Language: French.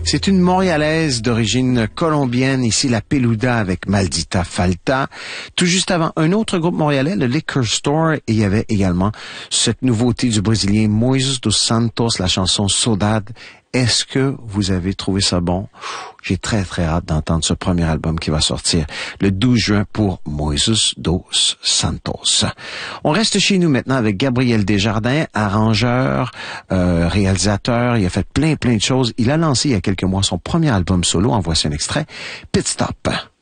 C'est une Montréalaise d'origine colombienne, ici la Peluda avec Maldita Falta. Tout juste avant, un autre groupe montréalais, le Liquor Store, et il y avait également cette nouveauté du Brésilien Moises dos Santos, la chanson Saudade. Est-ce que vous avez trouvé ça bon? J'ai très hâte d'entendre ce premier album qui va sortir le 12 juin pour Moises dos Santos. On reste chez nous maintenant avec Gabriel Desjardins, arrangeur, réalisateur. Il a fait plein de choses. Il a lancé il y a quelques mois son premier album solo. En voici un extrait. Pit Stop.